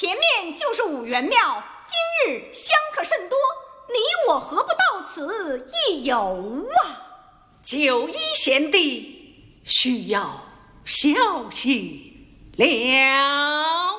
前面就是五元庙，今日香客甚多，你我何不到此一游啊？ 九一贤弟需要小心了。